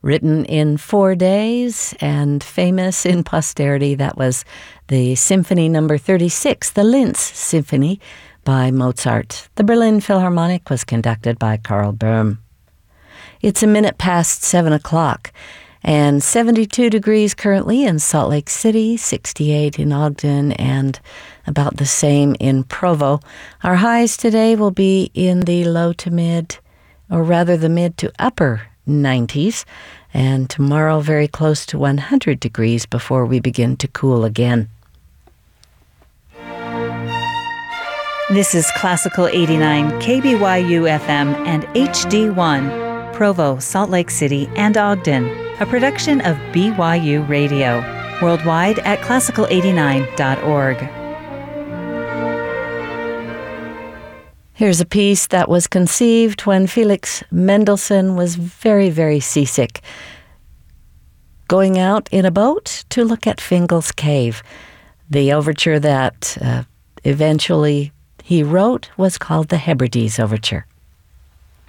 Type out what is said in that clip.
Written in 4 days and famous in posterity, that was the Symphony No. 36, the Linz Symphony by Mozart. The Berlin Philharmonic was conducted by Karl Böhm. It's a minute past 7 o'clock, and 72 degrees currently in Salt Lake City, 68 in Ogden, and about the same in Provo. Our highs today will be in the low to mid, or rather the mid to upper 90s, and tomorrow very close to 100 degrees before we begin to cool again. This is Classical 89 KBYU FM and HD1, Provo, Salt Lake City, and Ogden, a production of BYU Radio, worldwide at classical89.org. Here's a piece that was conceived when Felix Mendelssohn was very, very seasick, going out in a boat to look at Fingal's Cave. The overture that eventually he wrote was called the Hebrides Overture.